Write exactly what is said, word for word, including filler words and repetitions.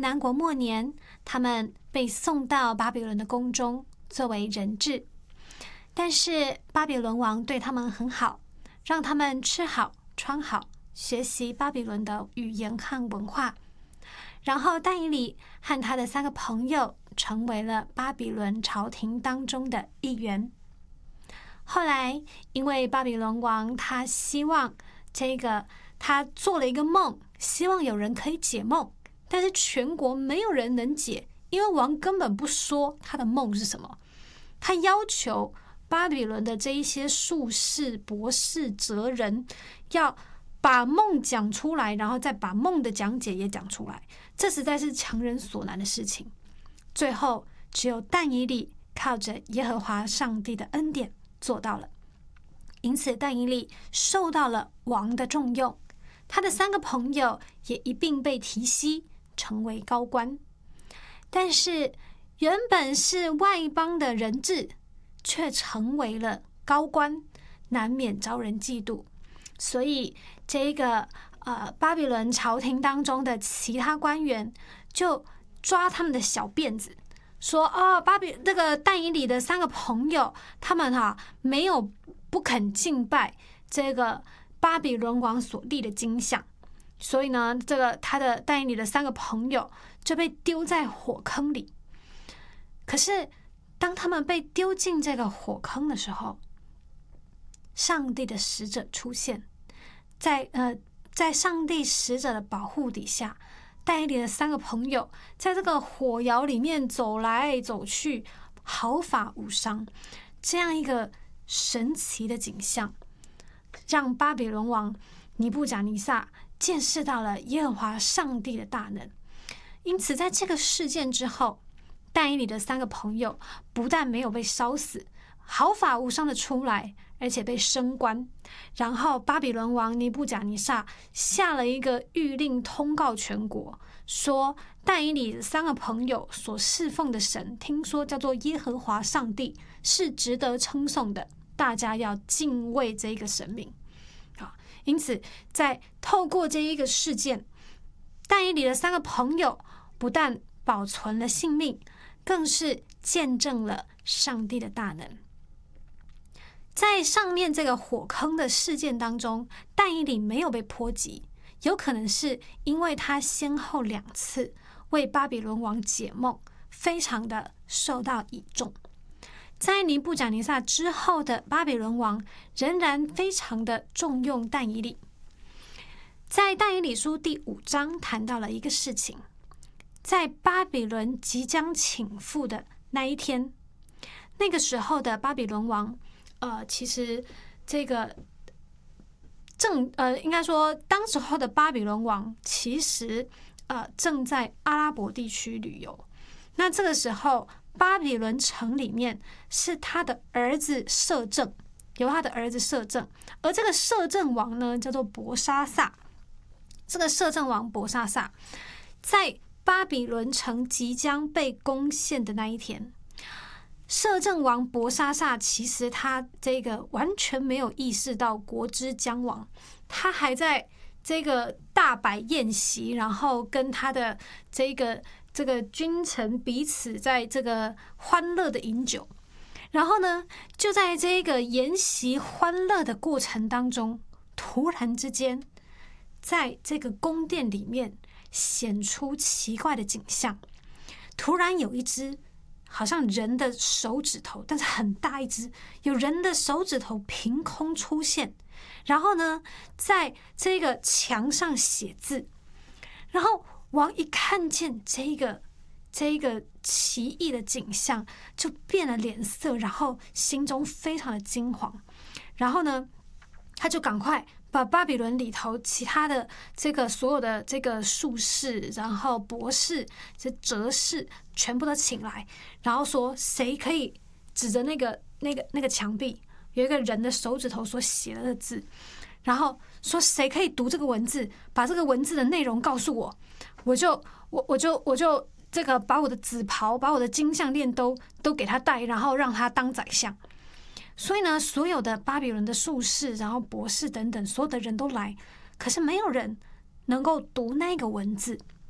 南国末年，他们被送到巴比伦的宫中作为人质。但是巴比伦王对他们很好，让他们吃好穿好，学习巴比伦的语言和文化。然后但以理和他的三个朋友成为了巴比伦朝廷当中的一员。后来因为巴比伦王他希望这个他做了一个梦，希望有人可以解梦，但是全国没有人能解，因为王根本不说他的梦是什么。他要求巴比伦的这一些术士、博士、哲人要把梦讲出来，然后再把梦的讲解也讲出来，这实在是强人所难的事情。最后只有但以理靠着耶和华上帝的恩典做到了，因此但以理受到了王的重用，他的三个朋友也一并被提携成为高官。但是原本是外邦的人质，却成为了高官，难免招人嫉妒。所以这个呃巴比伦朝廷当中的其他官员就抓他们的小辫子，说哦，巴比那个但以理的三个朋友，他们哈、啊、没有不肯敬拜这个巴比伦王所立的金像，所以呢，这个他的但以理的三个朋友就被丢在火坑里。可是当他们被丢进这个火坑的时候，上帝的使者出现，在呃，在上帝使者的保护底下，但以理的三个朋友在这个火窑里面走来走去，毫发无伤。这样一个神奇的景象，让巴比伦王尼布甲尼撒见识到了耶和华上帝的大能。因此在这个事件之后，但以理的三个朋友不但没有被烧死，毫发无伤的出来，而且被升官。然后巴比伦王尼布甲尼撒下了一个谕令，通告全国，说但以理三个朋友所侍奉的神，听说叫做耶和华上帝，是值得称颂的，大家要敬畏这个神明。因此在透过这一个事件，但以理的三个朋友不但保存了性命，更是见证了上帝的大能。在上面这个火坑的事件当中，但以理没有被波及，有可能是因为他先后两次为巴比伦王解梦，非常的受到倚重。在尼布甲尼撒之后的巴比伦王仍然非常的重用但以理。在但以理书第五章谈到了一个事情，在巴比伦即将倾覆的那一天，那个时候的巴比伦王呃，其实这个正呃，应该说当时候的巴比伦王其实呃正在阿拉伯地区旅游。那这个时候巴比伦城里面是他的儿子摄政，由他的儿子摄政，而这个摄政王呢叫做伯沙撒。这个摄政王伯沙撒在巴比伦城即将被攻陷的那一天，摄政王伯沙撒其实他这个完全没有意识到国之将亡，他还在这个大摆宴席，然后跟他的这个这个君臣彼此在这个欢乐的饮酒。然后呢，就在这个宴席欢乐的过程当中，突然之间在这个宫殿里面显出奇怪的景象。突然有一只好像人的手指头，但是很大一只，有人的手指头凭空出现，然后呢在这个墙上写字。然后王一看见这个这个奇异的景象，就变了脸色，然后心中非常的惊惶。然后呢他就赶快把巴比伦里头其他的这个所有的这个术士，然后博士、这哲士全部都请来，然后说谁可以指着那个那个那个墙壁有一个人的手指头所写的字，然后说谁可以读这个文字，把这个文字的内容告诉我，我就我我就我就这个把我的紫袍、把我的金项链都都给他戴，然后让他当宰相。所以呢，所有的巴比伦的术士，然后博士等等，所有的人都来，可是没有人能够读那个文字。